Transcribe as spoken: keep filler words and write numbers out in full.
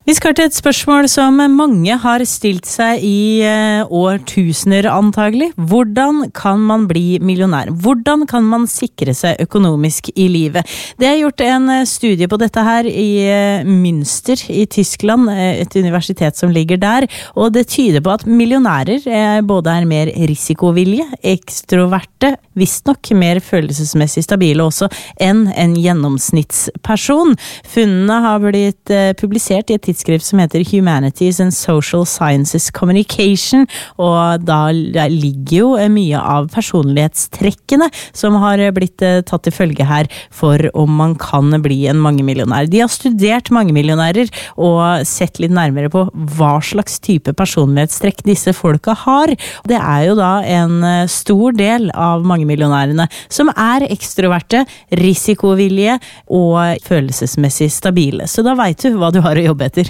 Vi skal til et spørsmål som mange har stilt seg i eh, årtusener antagelig. Hvordan kan man bli millionær? Hvordan kan man sikre seg økonomisk i livet? Det er gjort en studie på dette her i eh, Münster i Tyskland, eh, et universitet som ligger der, og det tyder på at millionærer eh, både er mer risikovillige, ekstroverte, visst nok mer følelsesmessig stabile også enn en gjennomsnittsperson. Funnene har blitt eh, publisert i et tidsskrift som heter Humanities and Social Sciences Communication, og da ligger jo mye av personlighetstrekkene som har blitt tatt til følge her for om man kan bli en mangemillionær. De har studert mangemillionærer og sett litt nærmere på hva slags type personlighetstrekk disse folka har. Det er jo da en stor del av mangemillionærene som er ekstroverte, risikovillige og følelsesmessig stabile. Så da vet du hva du har å jobbe etter.